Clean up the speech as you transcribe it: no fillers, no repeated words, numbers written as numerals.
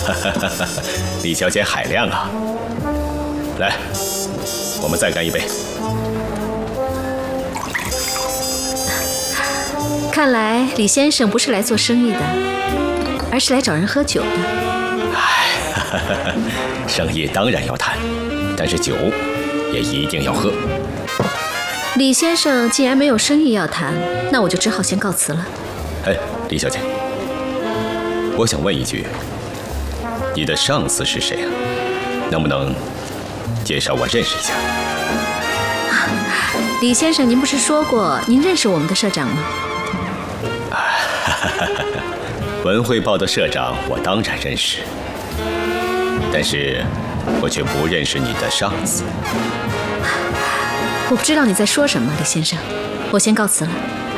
李小姐海量啊！来，我们再干一杯。 看来李先生不是来做生意的，而是来找人喝酒的。 哎，生意当然要谈，但是酒也一定要喝。 李先生既然没有生意要谈，那我就只好先告辞了。 哎，李小姐，我想问一句，你的上司是谁啊？能不能介绍我认识一下？ 李先生，您不是说过您认识我们的社长吗？ 文汇报的社长我当然认识，但是我却不认识你的上司。 我不知道你在说什么，李先生，我先告辞了。